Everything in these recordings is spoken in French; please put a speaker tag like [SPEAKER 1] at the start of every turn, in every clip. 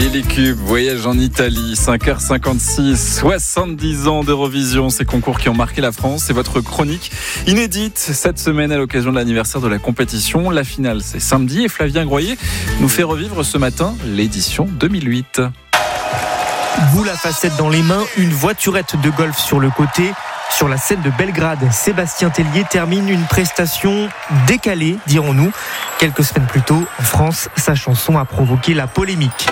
[SPEAKER 1] Lily Cube, voyage en Italie, 5h56, 70 ans d'Eurovision, ces concours qui ont marqué la France. C'est votre chronique inédite cette semaine à l'occasion de l'anniversaire de la compétition. La finale, c'est samedi et Flavien Groyer nous fait revivre ce matin l'édition 2008.
[SPEAKER 2] Boule à facettes dans les mains, une voiturette de golf sur le côté. Sur la scène de Belgrade, Sébastien Tellier termine une prestation décalée, dirons-nous. Quelques semaines plus tôt, en France, sa chanson a provoqué la polémique.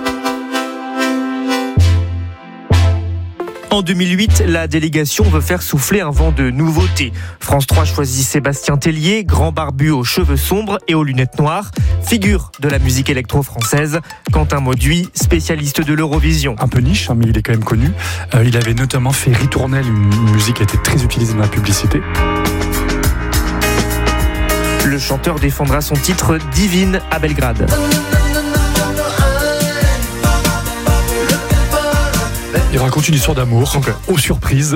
[SPEAKER 2] En 2008, la délégation veut faire souffler un vent de nouveauté. France 3 choisit Sébastien Tellier, grand barbu aux cheveux sombres et aux lunettes noires, figure de la musique électro-française. Quentin Mauduit, spécialiste de l'Eurovision.
[SPEAKER 3] Un peu niche, mais il est quand même connu. Il avait notamment fait Ritournelle, une musique qui a été très utilisée dans la publicité.
[SPEAKER 2] Le chanteur défendra son titre Divine à Belgrade.
[SPEAKER 3] Il raconte une histoire d'amour, aux surprises.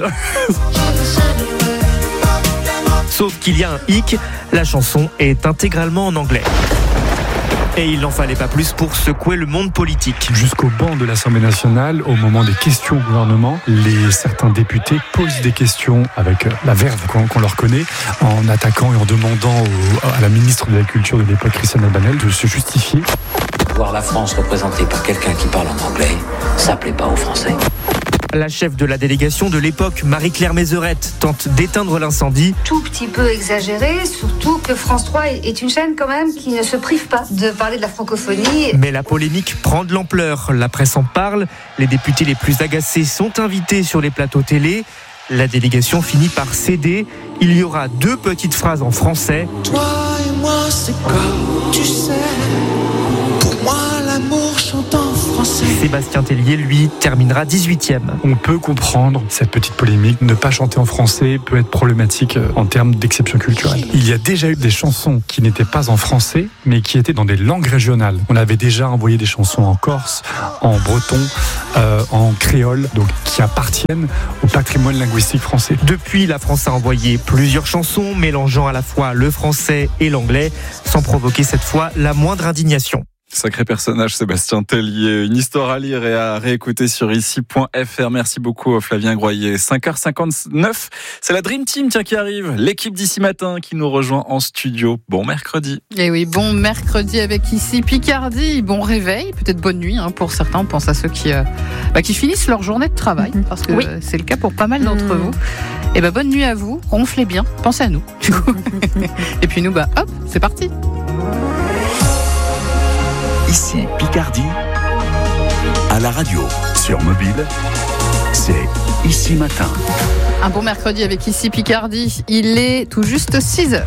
[SPEAKER 2] Sauf qu'il y a un hic, la chanson est intégralement en anglais. Et il n'en fallait pas plus pour secouer le monde politique.
[SPEAKER 3] Jusqu'au banc de l'Assemblée nationale, au moment des questions au gouvernement, certains députés posent des questions avec la verve qu'on leur connaît, en attaquant et en demandant à la ministre de la Culture de l'époque, Christiane Albanel, de se justifier.
[SPEAKER 4] Voir la France représentée par quelqu'un qui parle en anglais, ça plaît pas aux Français.
[SPEAKER 2] La chef de la délégation de l'époque, Marie-Claire Mézerette, tente d'éteindre l'incendie.
[SPEAKER 5] Tout petit peu exagéré, surtout que France 3 est une chaîne quand même qui ne se prive pas de parler de la francophonie.
[SPEAKER 2] Mais la polémique prend de l'ampleur. La presse en parle. Les députés les plus agacés sont invités sur les plateaux télé. La délégation finit par céder. Il y aura 2 petites phrases en français.
[SPEAKER 6] Toi et moi, c'est comme tu sais. Pour moi, l'amour chante en français.
[SPEAKER 2] Sébastien Tellier, lui, terminera 18e.
[SPEAKER 3] On peut comprendre cette petite polémique. Ne pas chanter en français peut être problématique en termes d'exception culturelle. Il y a déjà eu des chansons qui n'étaient pas en français, mais qui étaient dans des langues régionales. On avait déjà envoyé des chansons en corse, en breton, en créole, donc qui appartiennent au patrimoine linguistique français.
[SPEAKER 2] Depuis, la France a envoyé plusieurs chansons, mélangeant à la fois le français et l'anglais, sans provoquer cette fois la moindre indignation.
[SPEAKER 1] Sacré personnage, Sébastien Tellier. Une histoire à lire et à réécouter sur ici.fr. Merci beaucoup, Flavien Groyer. 5h59, c'est la Dream Team qui arrive. L'équipe d'ici matin qui nous rejoint en studio. Bon mercredi.
[SPEAKER 7] Et oui, bon mercredi avec ici Picardie. Bon réveil, peut-être bonne nuit pour certains. On pense à ceux qui finissent leur journée de travail, parce que c'est le cas pour pas mal d'entre vous. Et bonne nuit à vous. Ronflez bien. Pensez à nous. Et puis nous, hop, c'est parti.
[SPEAKER 8] Ici Picardie, à la radio, sur mobile, c'est Ici Matin.
[SPEAKER 7] Un bon mercredi avec Ici Picardie, il est tout juste 6h.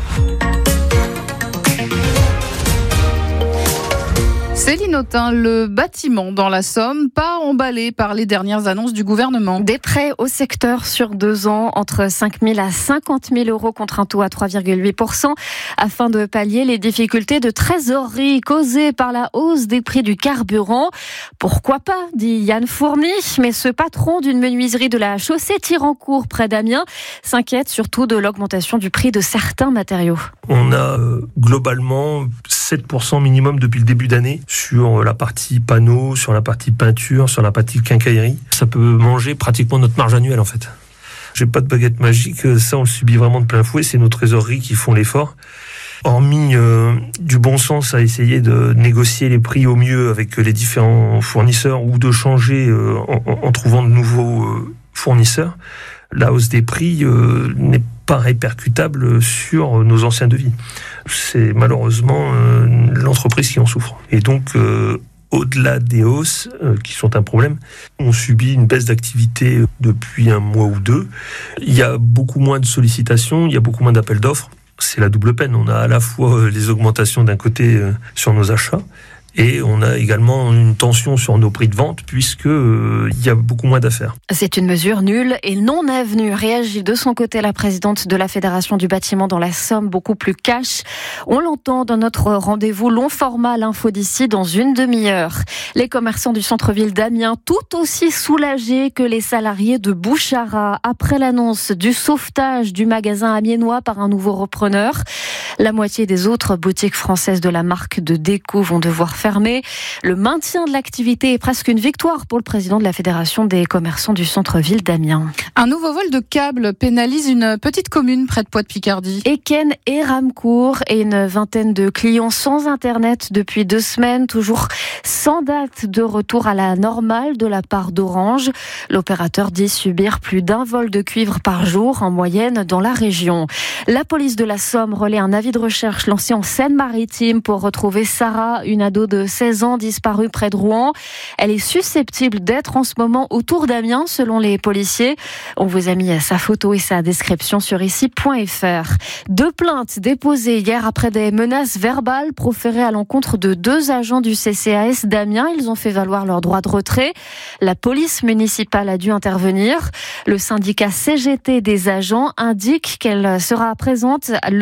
[SPEAKER 7] Céline Autain, le bâtiment dans la Somme, pas emballé par les dernières annonces du gouvernement.
[SPEAKER 9] Des prêts au secteur sur 2 ans, entre 5 000 à 50 000 euros contre un taux à 3,8%, afin de pallier les difficultés de trésorerie causées par la hausse des prix du carburant. Pourquoi pas, dit Yann Fourny, mais ce patron d'une menuiserie de la Chaussée-Tirancourt près d'Amiens s'inquiète surtout de l'augmentation du prix de certains matériaux.
[SPEAKER 10] On a globalement 7% minimum depuis le début d'année sur la partie panneaux, sur la partie peinture, sur la partie quincaillerie. Ça peut manger pratiquement notre marge annuelle en fait. J'ai pas de baguette magique, ça on le subit vraiment de plein fouet, c'est nos trésoreries qui font l'effort. Hormis du bon sens à essayer de négocier les prix au mieux avec les différents fournisseurs ou de changer en trouvant de nouveaux fournisseurs, la hausse des prix n'est pas répercutable sur nos anciens devis. C'est malheureusement l'entreprise qui en souffre. Et donc, au-delà des hausses, qui sont un problème, on subit une baisse d'activité depuis 1 mois ou 2. Il y a beaucoup moins de sollicitations, il y a beaucoup moins d'appels d'offres. C'est la double peine. On a à la fois les augmentations d'un côté sur nos achats, et on a également une tension sur nos prix de vente puisque il y a beaucoup moins d'affaires.
[SPEAKER 9] C'est une mesure nulle et non avenue. Réagit de son côté la présidente de la Fédération du bâtiment dans la Somme, beaucoup plus cash. On l'entend dans notre rendez-vous long format, l'info d'ici, dans une demi-heure. Les commerçants du centre-ville d'Amiens, tout aussi soulagés que les salariés de Bouchara après l'annonce du sauvetage du magasin amiénois par un nouveau repreneur. La moitié des autres boutiques françaises de la marque de déco vont devoir faire fermés. Le maintien de l'activité est presque une victoire pour le président de la Fédération des commerçants du centre-ville d'Amiens.
[SPEAKER 7] Un nouveau vol de câbles pénalise une petite commune près de Poix-de-Picardie.
[SPEAKER 9] Eken et Ramcourt et une vingtaine de clients sans Internet depuis 2 semaines, toujours sans date de retour à la normale de la part d'Orange. L'opérateur dit subir plus d'1 vol de cuivre par jour en moyenne dans la région. La police de la Somme relaie un avis de recherche lancé en Seine-Maritime pour retrouver Sarah, une ado de 16 ans disparue près de Rouen. Elle est susceptible d'être en ce moment autour d'Amiens selon les policiers. On vous a mis sa photo et sa description sur ici.fr. 2 plaintes déposées hier après des menaces verbales proférées à l'encontre de 2 agents du CCAS d'Amiens. Ils ont fait valoir leur droit de retrait. La police municipale a dû intervenir. Le syndicat CGT des agents indique qu'il sera présent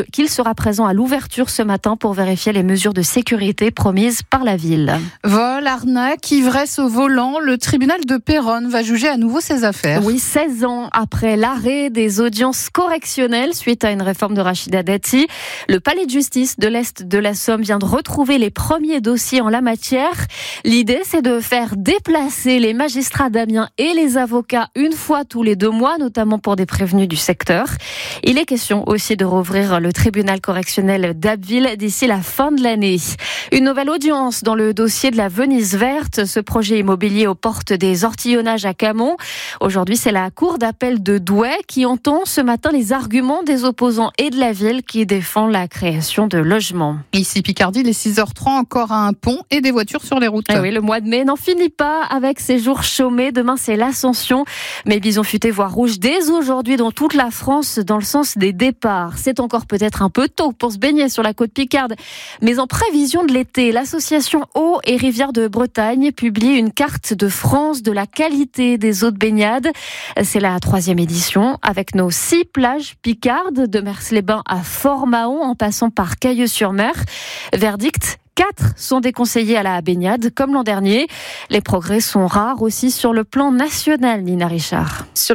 [SPEAKER 9] à l'ouverture ce matin pour vérifier les mesures de sécurité promises par la ville.
[SPEAKER 7] Vol, arnaque, ivresse au volant, le tribunal de Péronne va juger à nouveau ses affaires.
[SPEAKER 9] Oui, 16 ans après l'arrêt des audiences correctionnelles suite à une réforme de Rachida Dati, le palais de justice de l'Est de la Somme vient de retrouver les premiers dossiers en la matière. L'idée, c'est de faire déplacer les magistrats d'Amiens et les avocats une fois tous les 2 mois, notamment pour des prévenus du secteur. Il est question aussi de rouvrir le tribunal correctionnel d'Abbeville d'ici la fin de l'année. Une nouvelle audience dans le dossier de la Venise verte, ce projet immobilier aux portes des Ortillonnages à Camon. Aujourd'hui, c'est la cour d'appel de Douai qui entend ce matin les arguments des opposants et de la ville qui défend la création de logements.
[SPEAKER 7] Ici Picardie, les 6h30, encore un pont et des voitures sur les routes.
[SPEAKER 9] Et oui, le mois de mai n'en finit pas avec ces jours chômés. Demain, c'est l'Ascension. Mais Bison Futé voit rouge dès aujourd'hui dans toute la France dans le sens des départs. C'est encore peut-être un peu tôt pour se baigner sur la côte picarde. Mais en prévision de l'été, l'association Eau et Rivières de Bretagne publie une carte de France de la qualité des eaux de baignade. C'est la 3e édition avec nos 6 plages picardes de Mers-les-Bains à Fort-Mahon en passant par Cailleux-sur-Mer. Verdict: 4 sont déconseillés à la baignade, comme l'an dernier. Les progrès sont rares aussi sur le plan national, Nina Richard.